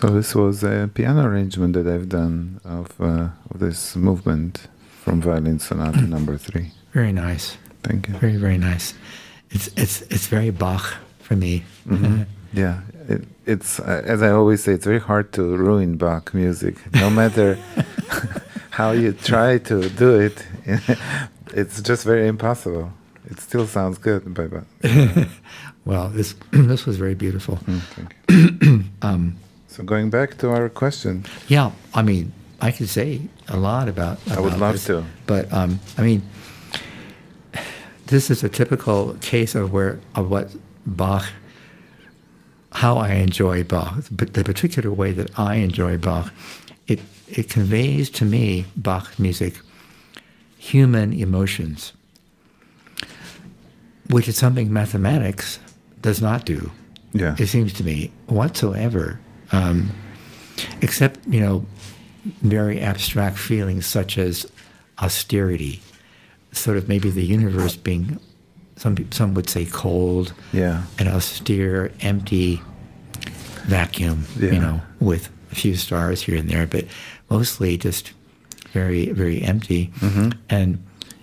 So this was a piano arrangement that I've done of this movement from Violin Sonata Number 3. Very nice. Thank you. Very, very nice. It's very Bach for me. Mm-hmm. Yeah, it's as I always say, it's very hard to ruin Bach music. No matter how you try to do it, it's just very impossible. It still sounds good, but well, this was very beautiful. Thank you. So going back to our question. Yeah, I mean, I could say a lot about I would love this, to. But I mean, this is a typical case of what Bach, how I enjoy Bach, but the particular way that I enjoy Bach, it conveys to me, Bach music, human emotions, which is something mathematics does not do. Yeah. It seems to me, whatsoever, except, very abstract feelings such as austerity, sort of maybe the universe being, some would say cold, and austere, empty vacuum, with a few stars here and there, but mostly just very, very empty. Mm-hmm. And,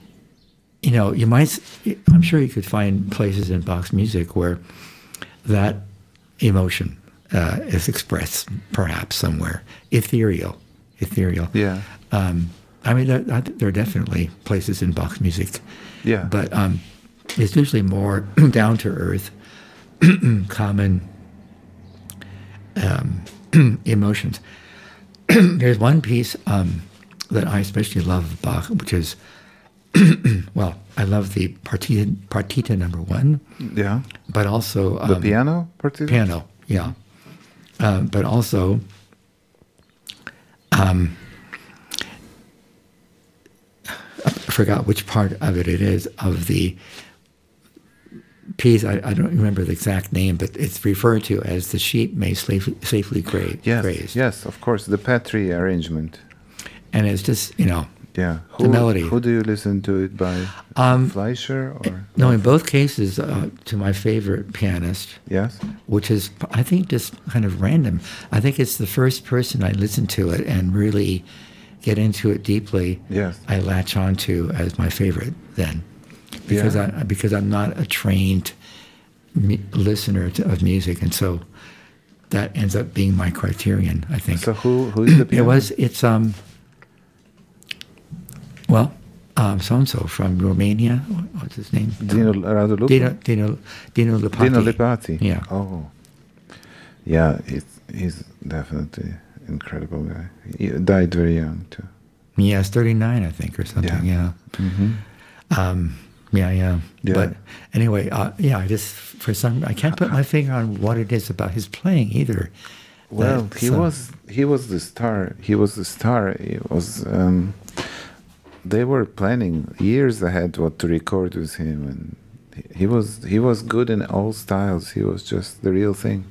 I'm sure you could find places in Bach's music where that emotion is expressed, perhaps somewhere, ethereal. Yeah. I mean, there are definitely places in Bach's music. Yeah. But it's usually more down to earth, common emotions. There's one piece that I especially love of Bach, which is, well, I love the Partita number 1. Yeah. But also the piano partita. Piano, yeah. But also. I forgot which part of it is, of the piece. I don't remember the exact name, but it's referred to as "The Sheep May Safely Graze." Yes, of course, the Petri arrangement. And it's just, the melody. Who do you listen to it by? Fleischer or? No, in both cases, to my favorite pianist. Yes. Which is, I think, just kind of random. I think it's the first person I listen to it and really get into it deeply. Yes. I latch on to as my favorite then, because I'm not a trained listener of music, and so that ends up being my criterion, I think. So who is the pianist? It's so and so from Romania. What's his name? Dino Radulupă? Dino Lipati. Dino Lipati. Yeah. Oh. Yeah, he's definitely incredible guy. He died very young too. Yes, 39, I think, or something. Yeah. Mm-hmm. Yeah. But anyway, I just I can't put my finger on what it is about his playing either. Well, he was the star. He was the star. He was. They were planning years ahead what to record with him, and he was good in all styles. He was just the real thing.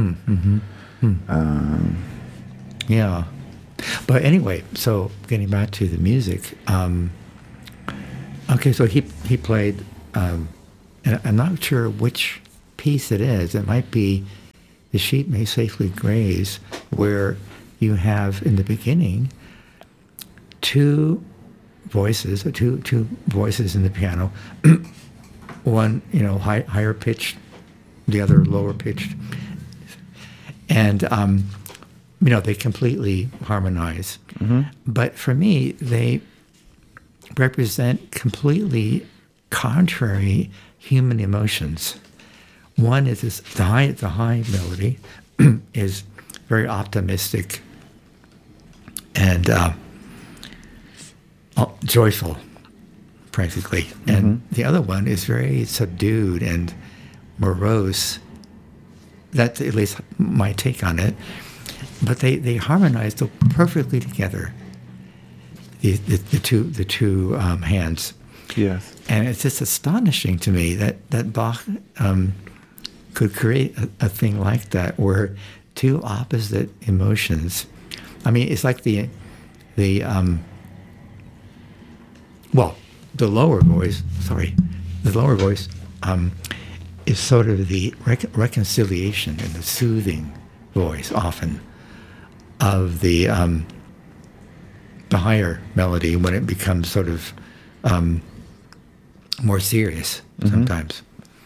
Yeah, but anyway, so getting back to the music. Okay, so he played, and I'm not sure which piece it is. It might be "The Sheep May Safely Graze," where you have in the beginning two voices in the piano, one higher pitched, the other lower pitched, and they completely harmonize. Mm-hmm. But for me, they represent completely contrary human emotions. One is the high melody is very optimistic and joyful, practically. And the other one is very subdued and morose. That's at least my take on it. But they harmonize so perfectly together. The two hands. Yes. And it's just astonishing to me that Bach could create a thing like that, where two opposite emotions. I mean, it's like the lower voice. The lower voice is sort of the reconciliation and the soothing voice often, of the higher melody when it becomes sort of more serious sometimes.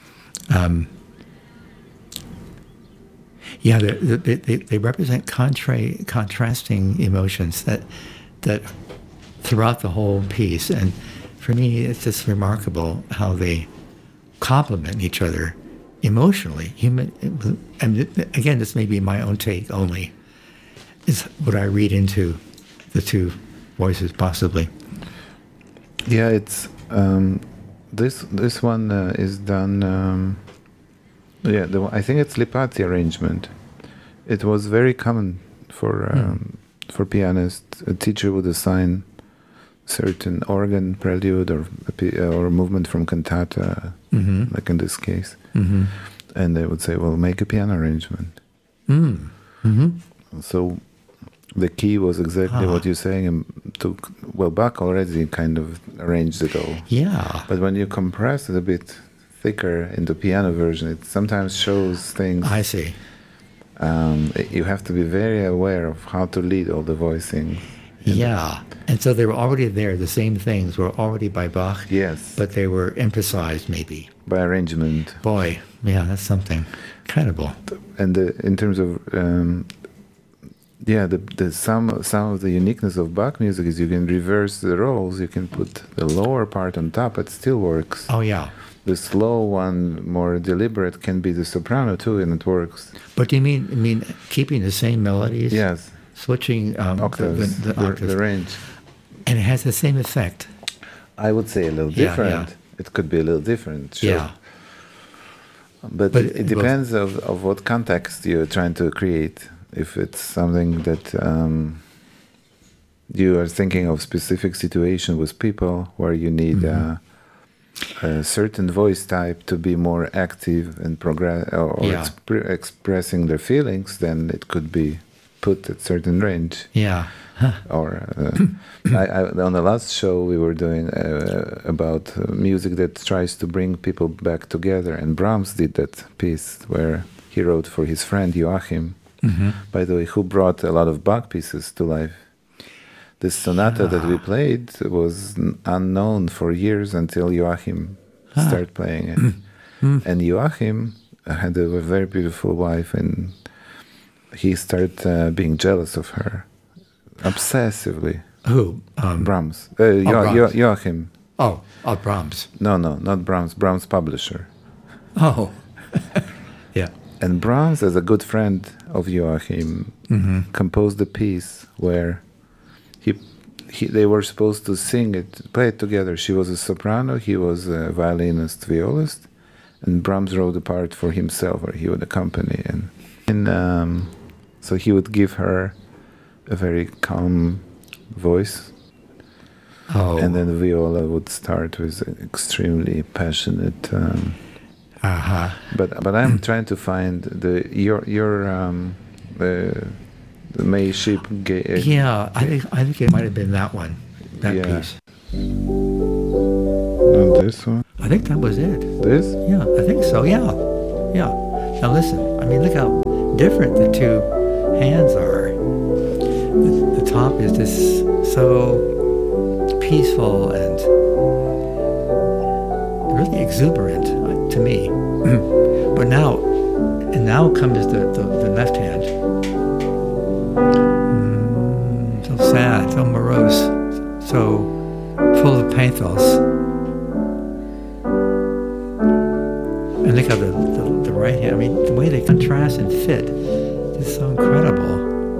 Yeah, they represent contrasting emotions that throughout the whole piece, and for me, it's just remarkable how they complement each other emotionally. And again, this may be my own take only, is what I read into the two voices possibly. Yeah, it's this one is done. I think it's Lipati arrangement. It was very common for pianists. A teacher would assign certain organ prelude or movement from cantata, like in this case, and they would say, "Well, make a piano arrangement." So the key was exactly what you're saying. And Bach already kind of arranged it all. Yeah. But when you compress it a bit thicker in the piano version, it sometimes shows things. I see. You have to be very aware of how to lead all the voicing. Yeah. And so they were already there. The same things were already by Bach. Yes. But they were emphasized maybe. By arrangement. Boy, yeah, that's something incredible. And in terms of, some of the uniqueness of Bach music is you can reverse the roles. You can put the lower part on top. It still works. Oh, yeah. The slow one, more deliberate, can be the soprano too, and it works. But do you mean keeping the same melodies? Yes. Switching octaves, the octaves. The range. And it has the same effect. I would say a little different. Yeah. It could be a little different, sure. Yeah. But it depends of what context you're trying to create. If it's something that you are thinking of specific situation with people where you need a certain voice type to be more active and expressing their feelings, then it could be put at certain range. Yeah. Or on the last show we were doing about music that tries to bring people back together, and Brahms did that piece where he wrote for his friend Joachim, by the way, who brought a lot of Bach pieces to life. This sonata that we played was unknown for years until Joachim started playing it. And Joachim had a very beautiful wife, and he started being jealous of her, obsessively. Who? Brahms. Brahms. Joachim. Oh, Brahms. No, not Brahms. Brahms' publisher. Oh, yeah. And Brahms, as a good friend of Joachim, composed a piece where they were supposed to play it together. She was a soprano, he was a violinist, violist, and Brahms wrote the part for himself, where he would accompany. And so he would give her a very calm voice. Oh. And then the viola would start with extremely passionate. But I'm trying to find the May Sheep. Yeah, I think it might have been that one, that piece. Not this one. I think that was it. This? Yeah, I think so. Yeah. Now listen. I mean, look how different the two hands are. The top is just so peaceful and really exuberant to me. But now comes the left hand. So sad, so morose, so full of pathos. And look how the right hand, I mean, the way they contrast and fit is so incredible.